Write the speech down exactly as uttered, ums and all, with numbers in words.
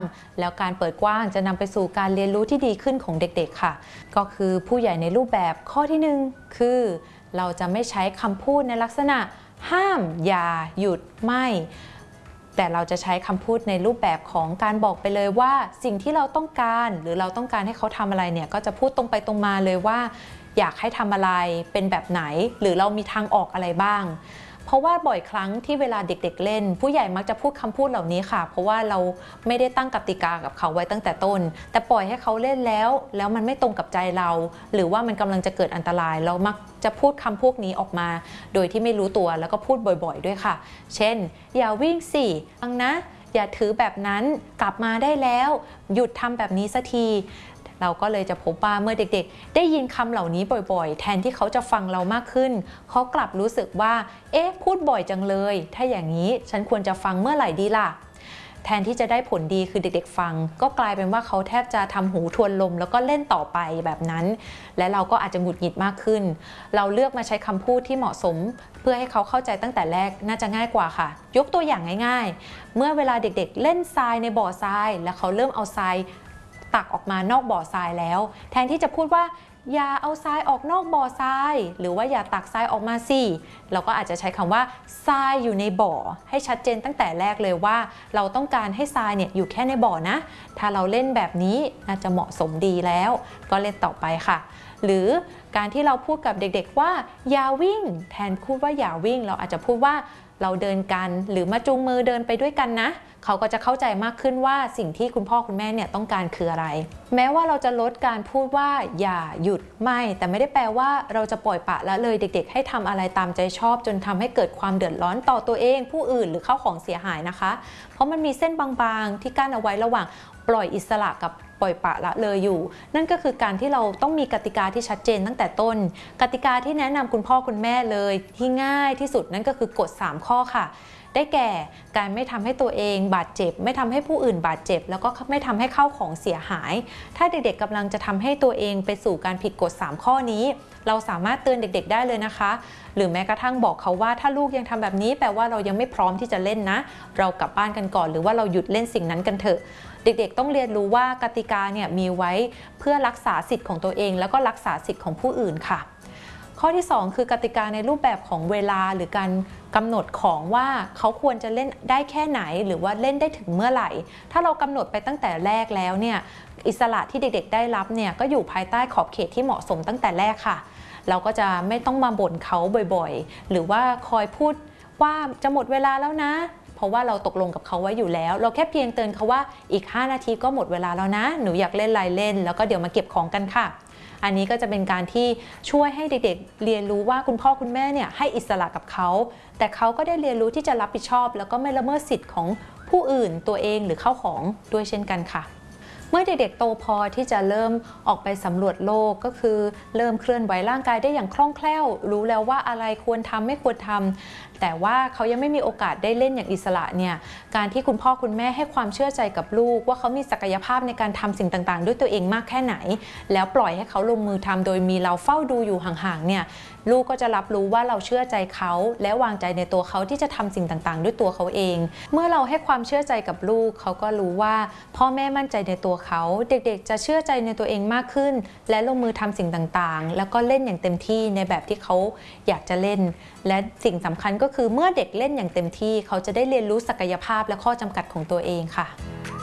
แล้วการเปิดกว้างจะนำไปสู่การเรียนรู้ที่ดีขึ้นของเด็กๆค่ะก็คือผู้ใหญ่ในรูปแบบข้อที่หนึ่งคือเราจะไม่ใช้คำพูดในลักษณะห้ามอย่าหยุดไม่แต่เราจะใช้คำพูดในรูปแบบของการบอกไปเลยว่าสิ่งที่เราต้องการหรือเราต้องการให้เขาทำอะไรเนี่ยก็จะพูดตรงไปตรงมาเลยว่าอยากให้ทำอะไรเป็นแบบไหนหรือเรามีทางออกอะไรบ้างเพราะว่าบ่อยครั้งที่เวลาเด็กๆเล่นผู้ใหญ่มักจะพูดคำพูดเหล่านี้ค่ะเพราะว่าเราไม่ได้ตั้งกติกากับเขาไว้ตั้งแต่ต้นแต่ปล่อยให้เขาเล่นแล้วแล้วมันไม่ตรงกับใจเราหรือว่ามันกำลังจะเกิดอันตรายเรามักจะพูดคำพวกนี้ออกมาโดยที่ไม่รู้ตัวแล้วก็พูดบ่อยๆด้วยค่ะเช่นอย่าวิ่งสิฟังนะอย่าถือแบบนั้นกลับมาได้แล้วหยุดทำแบบนี้สักทีเราก็เลยจะพบว่าเมื่อเด็กๆได้ยินคำเหล่านี้บ่อยๆแทนที่เขาจะฟังเรามากขึ้นเขากลับรู้สึกว่าเอ๊ะพูดบ่อยจังเลยถ้าอย่างนี้ฉันควรจะฟังเมื่อไหร่ดีล่ะแทนที่จะได้ผลดีคือเด็กๆฟังก็กลายเป็นว่าเขาแทบจะทำหูทวนลมแล้วก็เล่นต่อไปแบบนั้นและเราก็อาจจะหงุดหงิดมากขึ้นเราเลือกมาใช้คำพูดที่เหมาะสมเพื่อให้เขาเข้าใจตั้งแต่แรกน่าจะง่ายกว่าค่ะยกตัวอย่างง่ายๆเมื่อเวลาเด็กๆเล่นทรายในบ่อทรายแล้วเขาเริ่มเอาทรายตักออกมานอกบ่อทรายแล้วแทนที่จะพูดว่าอย่าเอาทรายออกนอกบ่อทรายหรือว่าอย่าตักทรายออกมาสิเราก็อาจจะใช้คำว่าทรายอยู่ในบ่อให้ชัดเจนตั้งแต่แรกเลยว่าเราต้องการให้ทรายเนี่ยอยู่แค่ในบ่อนะถ้าเราเล่นแบบนี้น่าจะเหมาะสมดีแล้วก็เล่นต่อไปค่ะหรือการที่เราพูดกับเด็กๆว่าอย่าวิ่งแทนพูดว่าอย่าวิ่งเราอาจจะพูดว่าเราเดินกันหรือมาจูงมือเดินไปด้วยกันนะเขาก็จะเข้าใจมากขึ้นว่าสิ่งที่คุณพ่อคุณแม่เนี่ยต้องการคืออะไรแม้ว่าเราจะลดการพูดว่าอย่าหยุดไม่แต่ไม่ได้แปลว่าเราจะปล่อยปละละเลยเด็กๆให้ทำอะไรตามใจชอบจนทำให้เกิดความเดือดร้อนต่อตัวเองผู้อื่นหรือเข้าของเสียหายนะคะเพราะมันมีเส้นบางๆที่กั้นเอาไว้ระหว่างปล่อยอิสระกับปล่อยปละละเลยอยู่นั่นก็คือการที่เราต้องมีกติกาที่ชัดเจนตั้งแต่ต้นกติกาที่แนะนำคุณพ่อคุณแม่เลยที่ง่ายที่สุดนั่นก็คือกฎสามข้อค่ะได้แก่การไม่ทำให้ตัวเองบาดเจ็บไม่ทำให้ผู้อื่นบาดเจ็บแล้วก็ไม่ทำให้เข้าของเสียหายถ้าเด็กๆกำลังจะทำให้ตัวเองไปสู่การผิดกฎสามข้อนี้เราสามารถเตือนเด็กๆได้เลยนะคะหรือแม้กระทั่งบอกเขาว่าถ้าลูกยังทำแบบนี้แปลว่าเรายังไม่พร้อมที่จะเล่นนะเรากลับบ้านกันก่อนหรือว่าเราหยุดเล่นสิ่งนั้นกันเถอะเด็กๆต้องเรียนรู้ว่ากติกาเนี่ยมีไว้เพื่อรักษาสิทธิ์ของตัวเองแล้วก็รักษาสิทธิ์ของผู้อื่นค่ะข้อที่สองคือกติกาในรูปแบบของเวลาหรือการกำหนดของว่าเขาควรจะเล่นได้แค่ไหนหรือว่าเล่นได้ถึงเมื่อไหร่ถ้าเรากำหนดไปตั้งแต่แรกแล้วเนี่ยอิสระที่เด็กๆได้รับเนี่ยก็อยู่ภายใต้ขอบเขตที่เหมาะสมตั้งแต่แรกค่ะเราก็จะไม่ต้องมาบ่นเขาบ่อยๆหรือว่าคอยพูดว่าจะหมดเวลาแล้วนะเพราะว่าเราตกลงกับเขาไว้อยู่แล้วเราแค่เพียงเตือนเขาว่าอีกห้านาทีก็หมดเวลาแล้วนะหนูอยากเล่นอะไรเล่นแล้วก็เดี๋ยวมาเก็บของกันค่ะอันนี้ก็จะเป็นการที่ช่วยให้เด็กๆเรียนรู้ว่าคุณพ่อคุณแม่เนี่ยให้อิสระกับเขาแต่เขาก็ได้เรียนรู้ที่จะรับผิดชอบแล้วก็ไม่ละเมิดสิทธิ์ของผู้อื่นตัวเองหรือเข้าของด้วยเช่นกันค่ะเมื่อเด็กๆโตพอที่จะเริ่มออกไปสำรวจโลกก็คือเริ่มเคลื่อนไหวร่างกายได้อย่างคล่องแคล่วรู้แล้วว่าอะไรควรทำไม่ควรทำแต่ว่าเขายังไม่มีโอกาสได้เล่นอย่างอิสระเนี่ยการที่คุณพ่อคุณแม่ให้ความเชื่อใจกับลูกว่าเขามีศักยภาพในการทำสิ่งต่างๆด้วยตัวเองมากแค่ไหนแล้วปล่อยให้เขาลงมือทำโดยมีเราเฝ้าดูอยู่ห่างๆเนี่ยลูกก็จะรับรู้ว่าเราเชื่อใจเขาและวางใจในตัวเขาที่จะทำสิ่งต่างๆด้วยตัวเขาเองเมื่อเราให้ความเชื่อใจกับลูกเขาก็รู้ว่าพ่อแม่มั่นใจในตัวเขาเด็กๆจะเชื่อใจในตัวเองมากขึ้นและลงมือทำสิ่งต่างๆแล้วก็เล่นอย่างเต็มที่ในแบบที่เขาอยากจะเล่นและสิ่งสำคัญก็คือเมื่อเด็กเล่นอย่างเต็มที่เขาจะได้เรียนรู้ศักยภาพและข้อจำกัดของตัวเองค่ะ